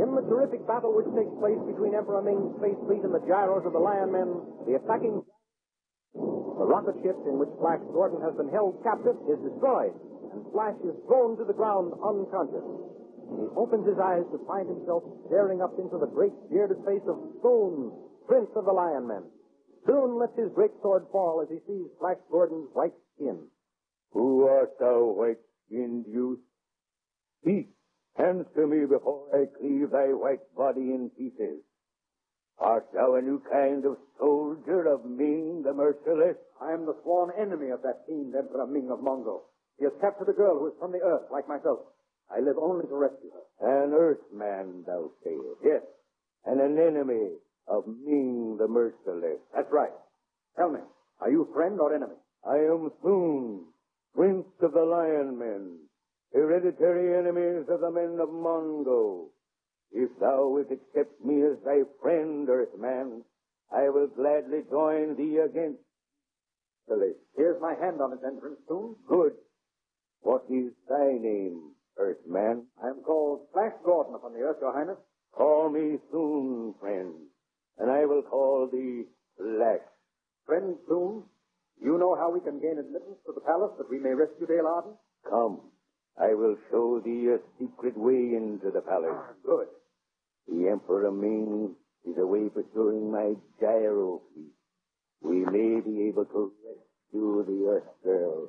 then the terrific battle which takes place between Emperor Ming's space fleet and the gyros of the Lion Men, the attacking... The rocket ship in which Flash Gordon has been held captive is destroyed, and Flash is thrown to the ground unconscious. He opens his eyes to find himself staring up into the great bearded face of Soon, Prince of the Lion Men. Soon lets his great sword fall as he sees Flash Gordon's white skin. Who art thou, white-skinned youth? Speak, answer me before I cleave thy white body in pieces. Art thou a new kind of soldier of Ming the Merciless? I am the sworn enemy of that fiend Emperor Ming of Mongol. He has captured a girl who is from the earth, like myself. I live only to rescue her. An Earthman, thou sayest? Yes. And an enemy of Ming the Merciless? That's right. Tell me, are you friend or enemy? I am Soon, Prince of the Lion Men, hereditary enemies of the men of Mongo. If thou wilt accept me as thy friend, Earthman, I will gladly join thee against the list. Here's my hand on its entrance, Soon. Good. What is thy name, Earthman? I am called Flash Gordon upon the earth, Your Highness. Call me Soon, friend, and I will call thee Flash. Friend Soon, you know how we can gain admittance to the palace that we may rescue Dale Arden? Come, I will show thee a secret way into the palace. Good. The Emperor Ming is away pursuing my gyro fleet. We may be able to rescue the Earth Girl